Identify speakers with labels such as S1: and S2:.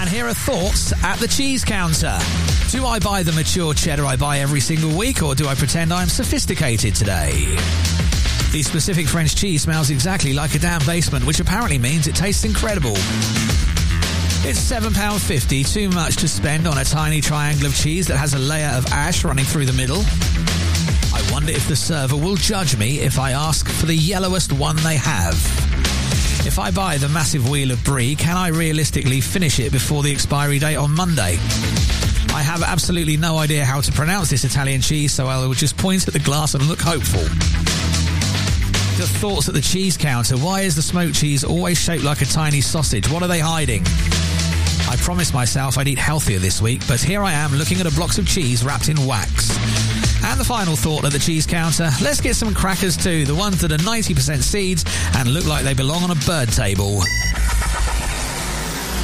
S1: And here are thoughts at the cheese counter. Do I buy the mature cheddar I buy every single week, or do I pretend I'm sophisticated today? The specific French cheese smells exactly like a damn basement, which apparently means it tastes incredible. It's £7.50, too much to spend on a tiny triangle of cheese that has a layer of ash running through the middle. I wonder if the server will judge me if I ask for the yellowest one they have. If I buy the massive wheel of brie, can I realistically finish it before the expiry date on Monday? I have absolutely no idea how to pronounce this Italian cheese, so I will just point at the glass and look hopeful. The thoughts at the cheese counter. Why is the smoked cheese always shaped like a tiny sausage? What are they hiding? I promised myself I'd eat healthier this week, but here I am looking at a box of cheese wrapped in wax. And the final thought at the cheese counter, let's get some crackers too, the ones that are 90% seeds and look like they belong on a bird table.